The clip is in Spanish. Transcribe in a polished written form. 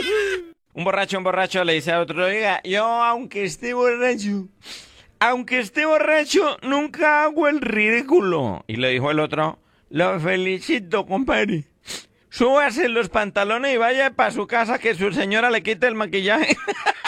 Un borracho le dice a otro, oiga, yo aunque esté borracho, nunca hago el ridículo. Y le dijo el otro, lo felicito, compadre. Súbase los pantalones y vaya para su casa que su señora le quite el maquillaje.